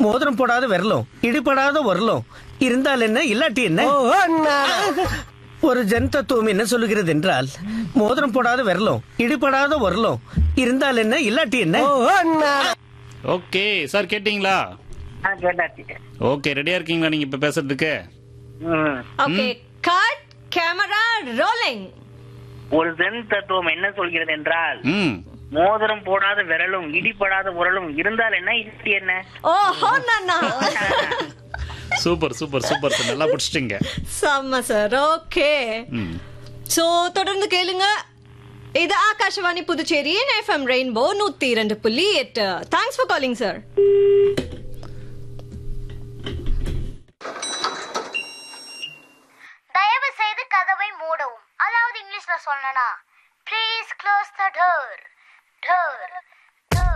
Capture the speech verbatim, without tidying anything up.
மோதிரம் போடாத விரலும் இடிபடாத உரலும் இருந்தால் என்ன இல்லாட்டி என்ன? ஒரு ஜன் தத்துவம் என்ன சொல்லுகிறது என்றால், மோதிரம் போடாத விரலும் இடிபடாத உரலும் இருந்தால் என்ன இல்லாட்டி என்ன? ஓகே சார், கேட்டீங்களா? ஓகே, ரெடியா இருக்கீங்களா நீங்க இப்ப பேசுறதுக்கு? Okay, cut camera rolling. ஒரு ஜென் தத்துவம் என்ன சொல்கிறது என்றால், ம் மோதிரம் போடாத விரலும் இடிபடாத உரலும் இருந்தால் என்ன இல்லாட்டி என்ன? ஓஹோ நானா. சூப்பர் சூப்பர் சூப்பர் சார், நல்லா பிடிச்சிட்டீங்க. செம்ம சார். ஓகே, சோ தொடர்ந்து கேளுங்க. இது ஆகாஷவாணி புதுச்சேரியின் எஃப்எம் ரெயின்போ நூத்தி இரண்டு புள்ளி எட்டு. Thanks for calling sir.